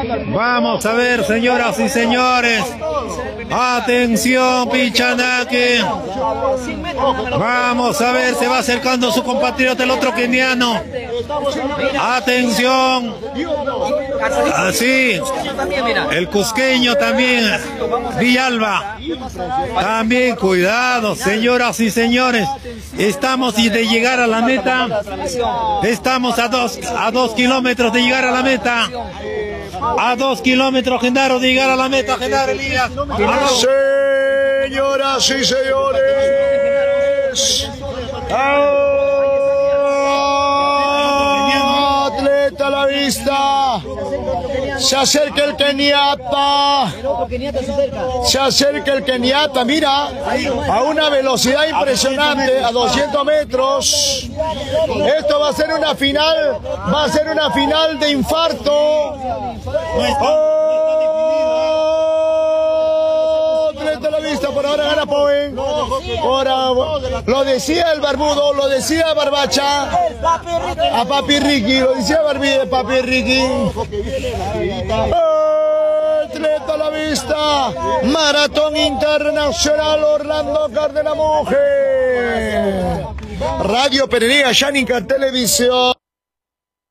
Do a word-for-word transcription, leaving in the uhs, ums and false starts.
Vamos a ver, señoras y señores. Atención, Pichanaki. Vamos a ver, se va acercando su compatriota, el otro keniano. Atención. Así. El cusqueño también. Villalba. También, cuidado, señoras y señores. Estamos de llegar a la meta. Estamos a dos, a dos kilómetros de llegar a la meta. A dos kilómetros, Genaro, de llegar a la meta, Genaro Elías. Señoras y señores, atleta a la vista. Se acerca el keniata. Se acerca el keniata, mira, a una velocidad impresionante, a doscientos metros. Esto va a ser una final, va a ser una final de infarto. Oh, atleta a la vista, por ahora gana Powen. Ahora, lo decía el barbudo, lo decía Barbacha. A Papi Ricky, lo decía Barbie, Papi Ricky. Atleta a la vista, Maratón Internacional Orlando Cárdenas Monge. Radio Pereira, Yanica Televisión.